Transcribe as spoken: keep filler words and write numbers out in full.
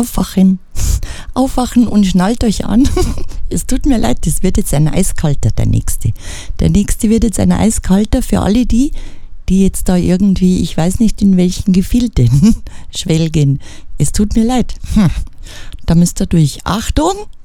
aufwachen. Aufwachen und schnallt euch an. Es tut mir leid, das wird jetzt ein eiskalter, der nächste. Der nächste wird jetzt ein eiskalter für alle die, die jetzt da irgendwie, ich weiß nicht in welchen Gefilden schwelgen. Es tut mir leid. Hm. Da müsst ihr durch. Achtung!